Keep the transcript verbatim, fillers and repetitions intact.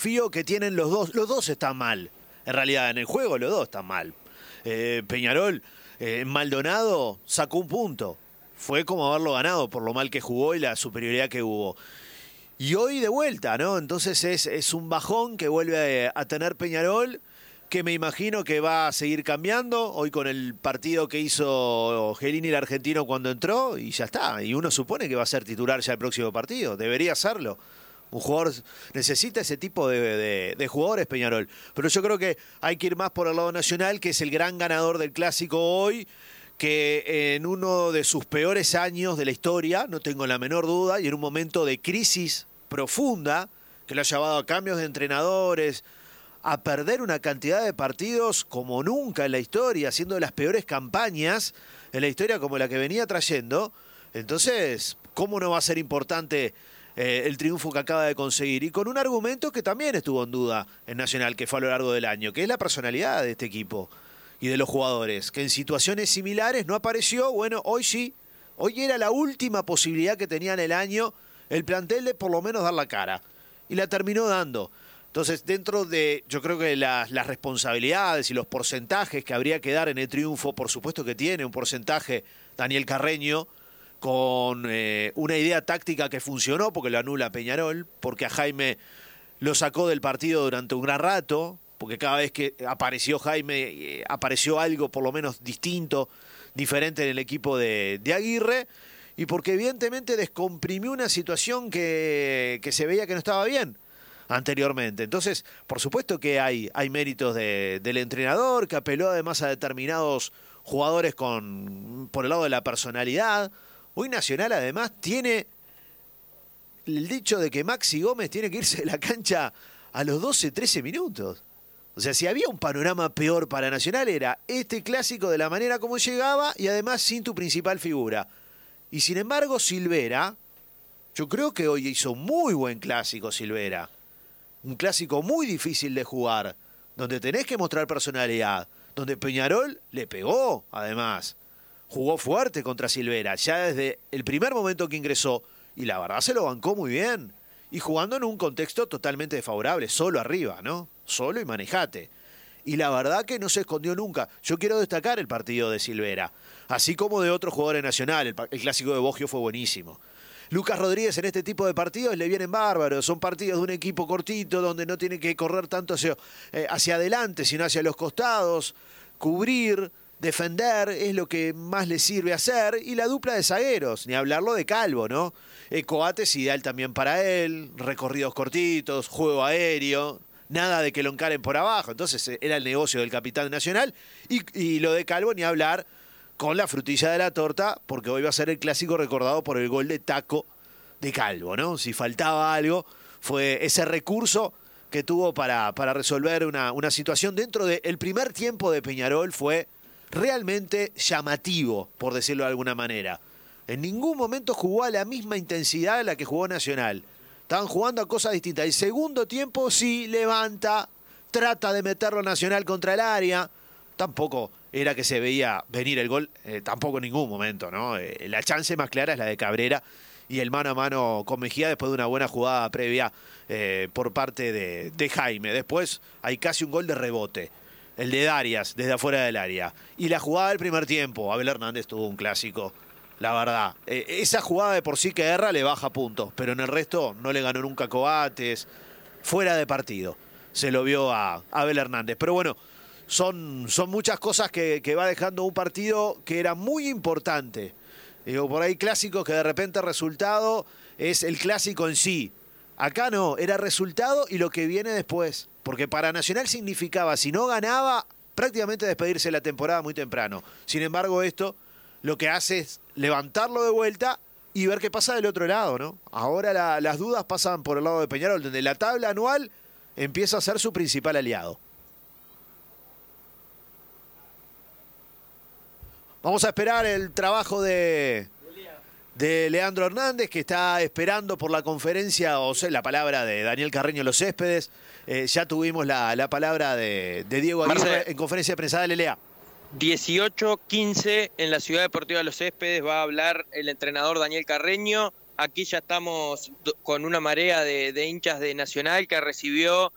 desafío que tienen los dos. Los dos están mal. En realidad, en el juego los dos están mal. Eh, Peñarol, eh, Maldonado sacó un punto. Fue como haberlo ganado por lo mal que jugó y la superioridad que hubo. Y hoy de vuelta, ¿no? Entonces es, es un bajón que vuelve a, a tener Peñarol, que me imagino que va a seguir cambiando. Hoy con el partido que hizo Gelini, el argentino, cuando entró, y ya está. Y uno supone que va a ser titular ya el próximo partido. Debería serlo. Un jugador necesita ese tipo de, de, de jugadores, Peñarol. Pero yo creo que hay que ir más por el lado nacional, que es el gran ganador del clásico hoy, que en uno de sus peores años de la historia, no tengo la menor duda, y en un momento de crisis profunda, que lo ha llevado a cambios de entrenadores, a perder una cantidad de partidos como nunca en la historia, haciendo las peores campañas en la historia como la que venía trayendo. Entonces, ¿cómo no va a ser importante eh, el triunfo que acaba de conseguir? Y con un argumento que también estuvo en duda en Nacional, que fue a lo largo del año, que es la personalidad de este equipo y de los jugadores, que en situaciones similares no apareció. Bueno, hoy sí, hoy era la última posibilidad que tenía en el año el plantel de por lo menos dar la cara, y la terminó dando. Entonces, dentro de, yo creo que las, las responsabilidades y los porcentajes que habría que dar en el triunfo, por supuesto que tiene un porcentaje Daniel Carreño, con eh, una idea táctica que funcionó, porque lo anula Peñarol, porque a Jaime lo sacó del partido durante un gran rato, porque cada vez que apareció Jaime, eh, apareció algo por lo menos distinto, diferente en el equipo de, de Aguirre, y porque evidentemente descomprimió una situación que, que se veía que no estaba bien anteriormente. Entonces, por supuesto que hay, hay méritos de, del entrenador, que apeló además a determinados jugadores con, por el lado de la personalidad. Hoy Nacional además tiene el dicho de que Maxi Gómez tiene que irse de la cancha a los doce, trece minutos. O sea, si había un panorama peor para Nacional era este clásico de la manera como llegaba y además sin tu principal figura. Y sin embargo, Silvera, yo creo que hoy hizo un muy buen clásico Silvera. Un clásico muy difícil de jugar, donde tenés que mostrar personalidad, donde Peñarol le pegó, además. Jugó fuerte contra Silvera, ya desde el primer momento que ingresó, y la verdad se lo bancó muy bien. Y jugando en un contexto totalmente desfavorable, solo arriba, ¿no? Solo y manejate. Y la verdad que no se escondió nunca. Yo quiero destacar el partido de Silvera, así como de otros jugadores nacionales. El, el clásico de Boggio fue buenísimo. Lucas Rodríguez en este tipo de partidos le vienen bárbaros. Son partidos de un equipo cortito donde no tiene que correr tanto hacia, eh, hacia adelante, sino hacia los costados. Cubrir, defender es lo que más le sirve hacer. Y la dupla de zagueros, ni hablarlo de Calvo, ¿no? Eh, Coates ideal también para él. Recorridos cortitos, juego aéreo. Nada de que lo encaren por abajo. Entonces eh, era el negocio del capitán nacional. Y, y lo de Calvo, ni hablar, con la frutilla de la torta, porque hoy va a ser el clásico recordado por el gol de taco de Calvo, ¿no? Si faltaba algo, fue ese recurso que tuvo para, para resolver una, una situación dentro del primer tiempo de Peñarol. Fue realmente llamativo, por decirlo de alguna manera. En ningún momento jugó a la misma intensidad a la que jugó Nacional. Estaban jugando a cosas distintas. El segundo tiempo sí levanta, trata de meterlo Nacional contra el área. Tampoco era que se veía venir el gol, eh, tampoco en ningún momento, ¿no? Eh, la chance más clara es la de Cabrera y el mano a mano con Mejía después de una buena jugada previa eh, por parte de, de Jaime. Después hay casi un gol de rebote, el de Darias desde afuera del área. Y la jugada del primer tiempo, Abel Hernández tuvo un clásico, la verdad. Eh, esa jugada de por sí que erra le baja puntos, pero en el resto no le ganó nunca Coates, fuera de partido. Se lo vio a Abel Hernández. Pero bueno, Son, son muchas cosas que, que va dejando un partido que era muy importante. Digo, por ahí clásicos que de repente el resultado es el clásico en sí. Acá no, era resultado y lo que viene después. Porque para Nacional significaba, si no ganaba, prácticamente despedirse de la temporada muy temprano. Sin embargo, esto lo que hace es levantarlo de vuelta y ver qué pasa del otro lado, ¿no? Ahora la, las dudas pasan por el lado de Peñarol, donde la tabla anual empieza a ser su principal aliado. Vamos a esperar el trabajo de, de Leandro Hernández, que está esperando por la conferencia, o sea, la palabra de Daniel Carreño Los Céspedes. Eh, ya tuvimos la, la palabra de, de Diego Aguirre Marce, en conferencia de prensa. Dale, Lea. dieciocho quince en la Ciudad Deportiva Los Céspedes va a hablar el entrenador Daniel Carreño. Aquí ya estamos con una marea de, de hinchas de Nacional que recibió